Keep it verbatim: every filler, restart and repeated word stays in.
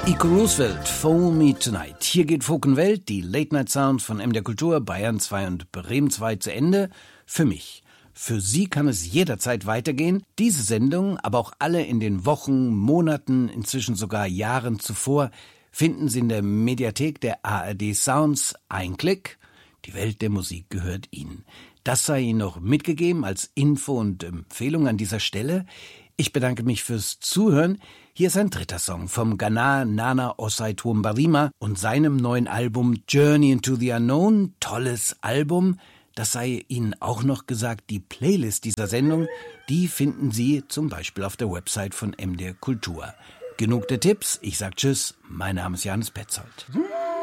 Iko Roosevelt, Phone Me Tonight. Hier geht Fokenwelt, die Late-Night-Sounds von M D R Kultur, Bayern zwei und Bremen zwei zu Ende. Für mich. Für Sie kann es jederzeit weitergehen. Diese Sendung, aber auch alle in den Wochen, Monaten, inzwischen sogar Jahren zuvor, finden Sie in der Mediathek der A R D Sounds. Ein Klick. Die Welt der Musik gehört Ihnen. Das sei Ihnen noch mitgegeben als Info und Empfehlung an dieser Stelle. Ich bedanke mich fürs Zuhören. Hier ist ein dritter Song vom Ghana Nana Osei Tuombarima und seinem neuen Album Journey into the Unknown. Tolles Album. Das sei Ihnen auch noch gesagt, die Playlist dieser Sendung, die finden Sie zum Beispiel auf der Website von M D R Kultur. Genug der Tipps, ich sag Tschüss, mein Name ist Johannes Petzold.